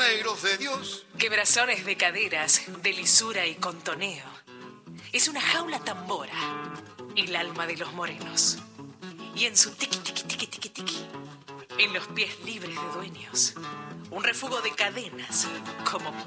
negros de Dios. Quebrazones de caderas, de lisura y contoneo. Es una jaula tambora, el alma de los morenos. Y en su tiqui, tiqui, tiqui, tiqui, tiqui, en los pies libres de dueños, un refugo de cadenas como